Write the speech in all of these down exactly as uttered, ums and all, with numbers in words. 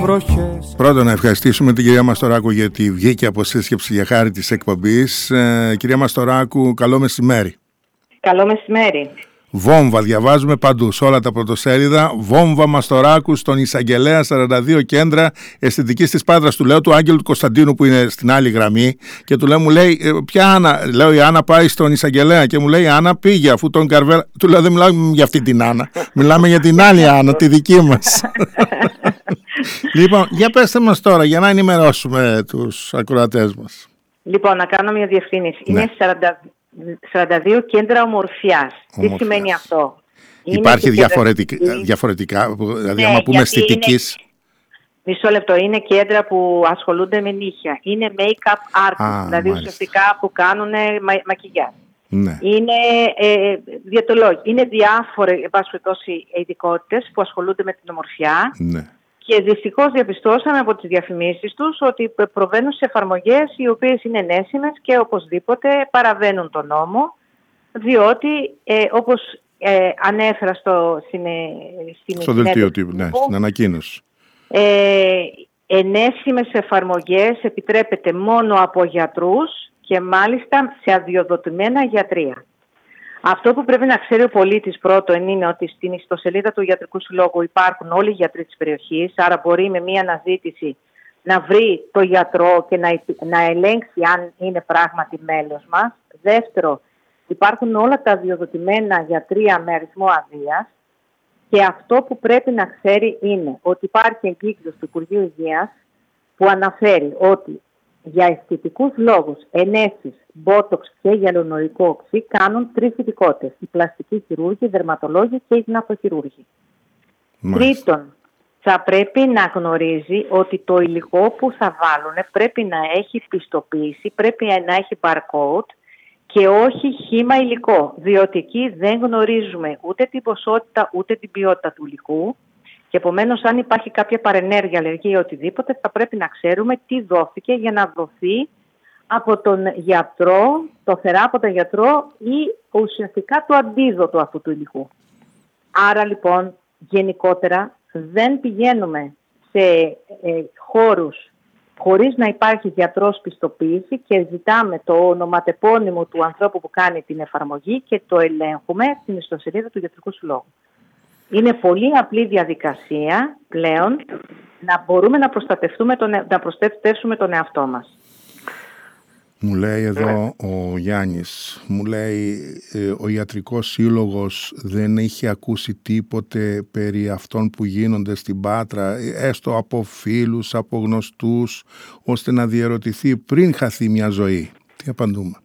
βροχές. Πρώτον, να ευχαριστήσουμε την κυρία Μαστοράκου γιατί βγήκε από σύσκεψη για χάρη της εκπομπής. Ε, κυρία Μαστοράκου, καλό μεσημέρι. Καλό μεσημέρι. Βόμβα, διαβάζουμε παντού, σε όλα τα πρωτοσέλιδα. Βόμβα Μαστοράκου στον εισαγγελέα, σαράντα δύο κέντρα αισθητικής της Πάτρας. Του λέω του Άγγελου του Κωνσταντίνου που είναι στην άλλη γραμμή και του λέω, μου λέει, ποια Άννα? Λέω, η Άννα πάει στον εισαγγελέα και μου λέει, η Άννα πήγε αφού τον Καρβέλα. Του λέω, δεν μιλάμε για αυτή την Άννα. Μιλάμε για την άλλη Άννα, τη δική μας. Λοιπόν, για πέστε μας τώρα, για να ενημερώσουμε τους ακροατές μας. Λοιπόν, να κάνω μια διευκρίνηση. Ναι. Είναι σαράντα δύο κέντρα ομορφιάς. Τι σημαίνει αυτό? Υπάρχει διαφορετικά, διαφορετικά, δηλαδή ναι, άμα πούμε αισθητικής. Είναι, μισό λεπτό, είναι κέντρα που ασχολούνται με νύχια. Είναι make-up artists, Α, δηλαδή μάλιστα. ουσιαστικά που κάνουν μα, μακιγιάζ. Ναι. Είναι ε, διαιτολόγοι. Είναι διάφορες ειδικότητες που ασχολούνται με την ομορφιά. Ναι. Και δυστυχώς διαπιστώσαμε από τις διαφημίσεις τους ότι προβαίνουν σε εφαρμογές οι οποίες είναι ενέσιμες και οπωσδήποτε παραβαίνουν τον νόμο, διότι ε, όπως ε, ανέφερα στο, στην, στην, στο δελτίο τύπου, ναι, στην ανακοίνωση. Ε, ενέσιμες εφαρμογές επιτρέπεται μόνο από γιατρούς και μάλιστα σε αδειοδοτημένα γιατρία. Αυτό που πρέπει να ξέρει ο πολίτης πρώτον είναι ότι στην ιστοσελίδα του Ιατρικού Συλλόγου υπάρχουν όλοι οι γιατροί της περιοχής, άρα μπορεί με μία αναζήτηση να βρει το γιατρό και να, να ελέγξει αν είναι πράγματι μέλος μας. Δεύτερο, υπάρχουν όλα τα αδειοδοτημένα γιατρία με αριθμό αδείας και αυτό που πρέπει να ξέρει είναι ότι υπάρχει εγκύκλος του Υπουργείου Υγείας που αναφέρει ότι για αισθητικούς λόγους, ενέσεις, μπότοξ και γυαλονοϊκό οξύ κάνουν τρεις ειδικότητες. Οι πλαστικοί χειρούργοι, οι δερματολόγοι και οι γναθοχειρούργοι. Τρίτον, θα πρέπει να γνωρίζει ότι το υλικό που θα βάλουν πρέπει να έχει πιστοποίηση, πρέπει να έχει barcode και όχι χύμα υλικό. Διότι εκεί δεν γνωρίζουμε ούτε την ποσότητα ούτε την ποιότητα του υλικού. Και επομένως, αν υπάρχει κάποια παρενέργεια, αλλεργία ή οτιδήποτε, θα πρέπει να ξέρουμε τι δόθηκε για να δοθεί από τον γιατρό, το θεράποντα γιατρό ή ουσιαστικά το αντίδοτο αυτού του υλικού. Άρα λοιπόν, γενικότερα, δεν πηγαίνουμε σε ε, χώρους χωρίς να υπάρχει γιατρός πιστοποίηση και ζητάμε το ονοματεπώνυμο του ανθρώπου που κάνει την εφαρμογή και το ελέγχουμε στην ιστοσελίδα του Ιατρικού Συλλόγου. Είναι πολύ απλή διαδικασία πλέον να μπορούμε να, προστατευτούμε τον, να προστατεύσουμε τον εαυτό μας. Μου λέει εδώ ο Γιάννης, μου λέει ε, ο Ιατρικός Σύλλογος δεν είχε ακούσει τίποτε περί αυτών που γίνονται στην Πάτρα, έστω από φίλους, από γνωστούς, ώστε να διερωτηθεί πριν χαθεί μια ζωή. Τι απαντούμε?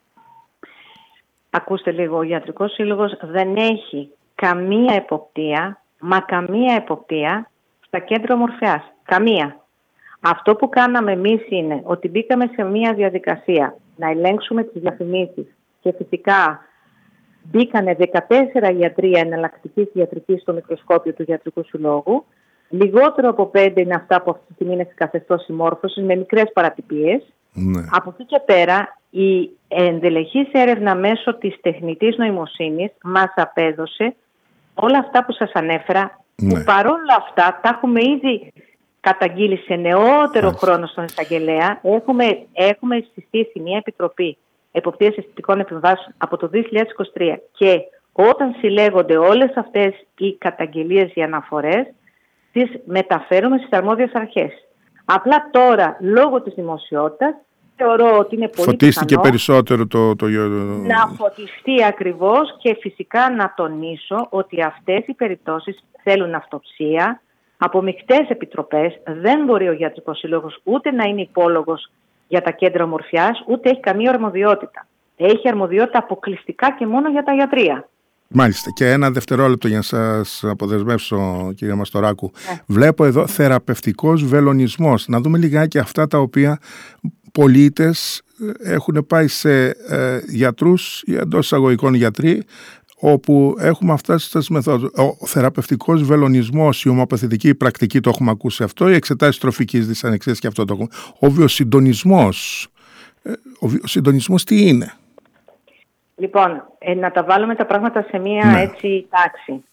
Ακούστε λίγο, ο Ιατρικός Σύλλογος δεν έχει καμία εποπτεία, μα καμία εποπτεία στα κέντρα ομορφιάς. Καμία. Αυτό που κάναμε εμείς είναι ότι μπήκαμε σε μια διαδικασία να ελέγξουμε τις διαφημίσεις και φυσικά μπήκανε δεκατέσσερα ιατρία εναλλακτικής ιατρικής στο μικροσκόπιο του Ιατρικού Συλλόγου. Λιγότερο από πέντε είναι αυτά που αυτή τη στιγμή είναι σε καθεστώς συμμόρφωσης με μικρές παρατυπίες. Ναι. Από εκεί και πέρα η ενδελεχής έρευνα μέσω της τεχνητής νοημοσύνης μας απέδωσε όλα αυτά που σας ανέφερα, ναι. που παρόλα αυτά τα έχουμε ήδη καταγγείλει σε νεότερο Άς. χρόνο στον εισαγγελέα. Έχουμε, έχουμε συστήσει μια επιτροπή εποπτείας αισθητικών επεμβάσεων από το δύο χιλιάδες είκοσι τρία και όταν συλλέγονται όλες αυτές οι καταγγελίες, οι αναφορές, τις μεταφέρουμε στις αρμόδιες αρχές. Απλά τώρα, λόγω της δημοσιότητας, θεωρώ ότι είναι πολύ φωτίστηκε πιθανό περισσότερο το, το... να φωτιστεί ακριβώς και φυσικά να τονίσω ότι αυτές οι περιπτώσεις θέλουν αυτοψία από μεικτές επιτροπές. Δεν μπορεί ο Ιατρικός Σύλλογος ούτε να είναι υπόλογος για τα κέντρα ομορφιάς, ούτε έχει καμία αρμοδιότητα. Έχει αρμοδιότητα αποκλειστικά και μόνο για τα ιατρεία. Μάλιστα. Και ένα δευτερόλεπτο για να σας αποδεσμεύσω, κύριε Μαστοράκου. Ε. Βλέπω εδώ θεραπευτικός βελονισμός. Να δούμε λιγάκι αυτά τα οποία πολίτες έχουν πάει σε ε, γιατρούς ή εντός εισαγωγικών γιατροί, όπου έχουμε αυτές τις μεθόδους. Ο θεραπευτικός βελονισμός, η ομοιοπαθητική πρακτική, το έχουμε ακούσει αυτό, οι εξετάσεις τροφικής δυσανεξίας και αυτό το έχουμε. Ο βιοσυντονισμός. Ο βιοσυντονισμός τι είναι? Λοιπόν, ε, να τα βάλουμε τα πράγματα σε μία ναι. έτσι τάξη.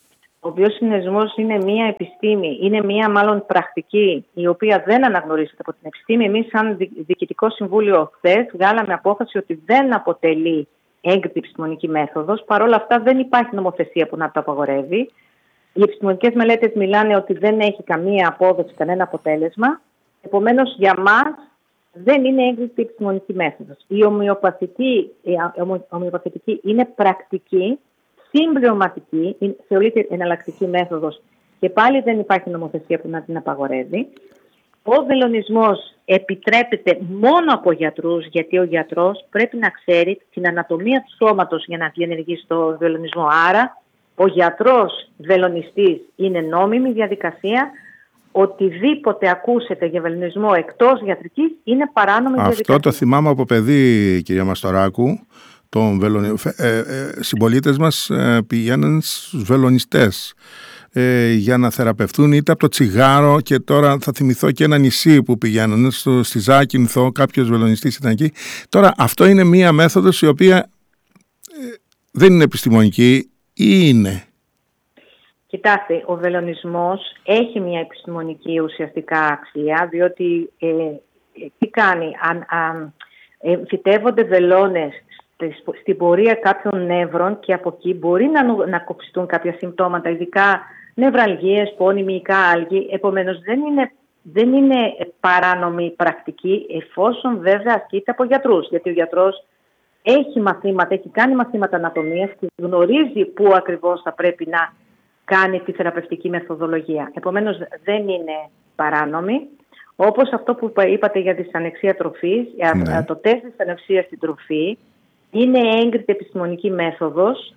ο βιοσυνδεσμός είναι μία επιστήμη, είναι μία μάλλον πρακτική, η οποία δεν αναγνωρίζεται από την επιστήμη. Εμείς, σαν Διοικητικό Συμβούλιο, χθες βγάλαμε απόφαση ότι δεν αποτελεί έγκριτη επιστημονική μέθοδος. Παρ' όλα αυτά, δεν υπάρχει νομοθεσία που να το απαγορεύει. Οι επιστημονικές μελέτες μιλάνε ότι δεν έχει καμία απόδοση, κανένα αποτέλεσμα. Επομένως, για μας δεν είναι έγκριτη επιστημονική μέθοδος. Η ομοιοπαθητική, η ομοιοπαθητική είναι πρακτική, συμπληρωματική, θεωρείται εναλλακτική μέθοδος και πάλι δεν υπάρχει νομοθεσία που να την απαγορεύει. Ο βελονισμός επιτρέπεται μόνο από γιατρούς, γιατί ο γιατρός πρέπει να ξέρει την ανατομία του σώματος για να διενεργήσει το βελονισμό. Άρα, ο γιατρός βελονιστής είναι νόμιμη διαδικασία. Οτιδήποτε ακούσετε για βελονισμό εκτός ιατρικής είναι παράνομη διαδικασία. Αυτό το θυμάμαι από παιδί, κυρία Μαστοράκου. Τον βελονι... ε, ε, συμπολίτες μας ε, πηγαίνουν στους βελονιστές ε, για να θεραπευτούν, είτε από το τσιγάρο, και τώρα θα θυμηθώ και ένα νησί που πηγαίνουν στο, στη Ζάκυνθο, κάποιος βελονιστής ήταν εκεί. Τώρα αυτό είναι μία μέθοδος η οποία ε, δεν είναι επιστημονική ή είναι? Κοιτάξτε, ο βελονισμός έχει μια επιστημονική ουσιαστικά αξία, διότι ε, ε, τι κάνει, αν, αν ε, φυτεύονται βελόνες στην πορεία κάποιων νεύρων και από εκεί μπορεί να, να κοψιστούν κάποια συμπτώματα, ειδικά νευραλγίες, πόνοι, μυϊκά άλγη. Επομένως δεν είναι, δεν είναι παράνομη πρακτική, εφόσον βέβαια ασκείται από γιατρούς, γιατί ο γιατρός έχει μαθήματα, έχει κάνει μαθήματα ανατομίας και γνωρίζει πού ακριβώς θα πρέπει να κάνει τη θεραπευτική μεθοδολογία. Επομένως δεν είναι παράνομη. Όπως αυτό που είπατε για δυσανεξία τροφής, ναι. Το τεστ δυσανεξίας στην τροφή είναι έγκριτη επιστημονική μέθοδος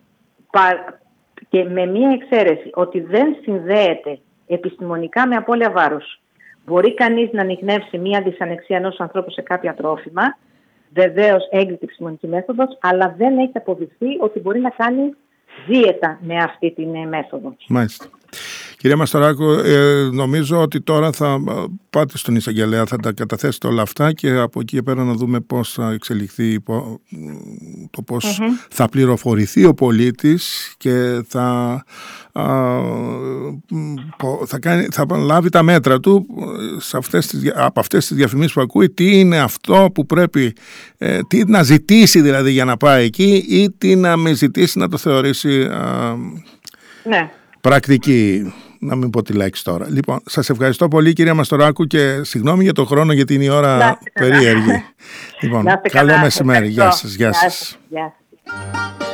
και με μία εξαίρεση, ότι δεν συνδέεται επιστημονικά με απώλεια βάρους. Μπορεί κανείς να ανιχνεύσει μία δυσανεξία ενός ανθρώπου σε κάποια τρόφιμα, βεβαίως έγκριτη επιστημονική μέθοδος, αλλά δεν έχει αποδειχθεί ότι μπορεί να κάνει δίαιτα με αυτή τη μέθοδο. Μάλιστα. Κυρία Μαστοράκου, ε, νομίζω ότι τώρα θα πάτε στον εισαγγελέα, θα τα καταθέσετε όλα αυτά και από εκεί πέρα να δούμε πώς θα εξελιχθεί το πώς mm-hmm. θα πληροφορηθεί ο πολίτης και θα, α, θα, κάνει, θα λάβει τα μέτρα του σε αυτές τις, από αυτές τις διαφημίσεις που ακούει, τι είναι αυτό που πρέπει, ε, τι να ζητήσει δηλαδή για να πάει εκεί ή τι να με ζητήσει να το θεωρήσει α, ναι. πρακτική. Να μην πω τη λέξη τώρα. Λοιπόν, σας ευχαριστώ πολύ, κυρία Μαστοράκου, και συγγνώμη για τον χρόνο, γιατί είναι η ώρα περίεργη. Λοιπόν, καλό μεσημέρι. Γεια σας. Γεια σας. Γεια σας.